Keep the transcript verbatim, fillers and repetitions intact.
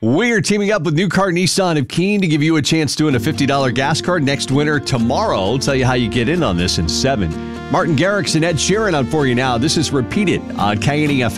We're teaming up with New Car Nissan of Keene to give you a chance to win a fifty dollars gas card next winter tomorrow. I'll tell you how you get in on this in seven. Martin Garrix and Ed Sheeran on For You Now. This is Repeat It on K N E F M.